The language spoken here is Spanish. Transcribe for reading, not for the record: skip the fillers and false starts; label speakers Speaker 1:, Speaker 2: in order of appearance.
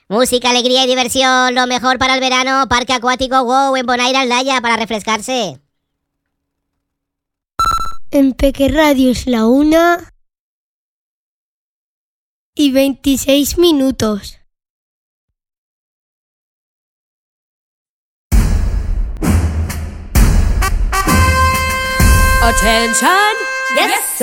Speaker 1: Música, alegría y diversión, lo mejor para el verano, parque acuático WOW en Bonaire, Aldaya, para refrescarse.
Speaker 2: En Peque Radio es la 1:26.
Speaker 3: Attention! Yes!